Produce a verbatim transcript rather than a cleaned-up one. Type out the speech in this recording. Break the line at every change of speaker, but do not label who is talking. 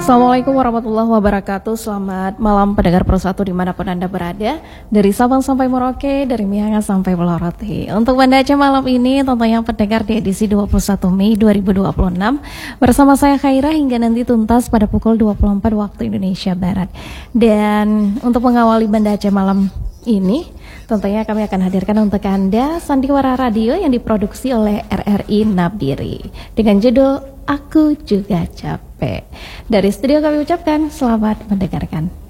Assalamualaikum warahmatullahi wabarakatuh. Selamat malam pendengar Persatu dimanapun Anda berada, dari Sabang sampai Merauke, dari Miangas sampai Pulau Roti. Untuk Banda Aceh malam ini tentunya pendengar di edisi dua puluh satu Mei dua ribu dua puluh enam bersama saya Khaira hingga nanti tuntas pada pukul dua puluh empat waktu Indonesia Barat. Dan untuk mengawali Banda Aceh malam ini tentunya kami akan hadirkan untuk Anda Sandiwara Radio yang diproduksi oleh R R I Nabdiri dengan judul Aku Juga Capek. Dari studio kami ucapkan selamat mendengarkan.